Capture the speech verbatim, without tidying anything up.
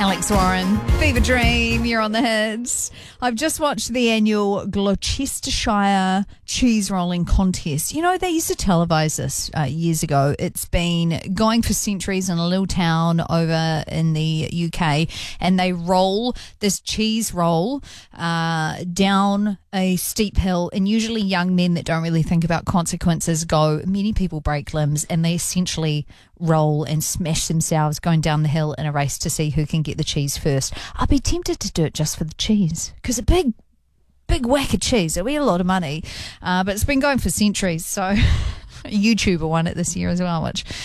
Alex Warren, Fever Dream, you're on the hits. I've just watched the annual Gloucestershire cheese rolling contest. You know, they used to televise this uh, years ago. It's been going for centuries in a little town over in the U K, and they roll this cheese roll uh, down a steep hill, and usually young men that don't really think about consequences go. Many people break limbs, and they essentially roll and smash themselves going down the hill in a race to see who can get the cheese first. I'd be tempted to do it just for the cheese, because a big big whack of cheese, it'll be a lot of money, uh, but it's been going for centuries. So a YouTuber won it this year as well, which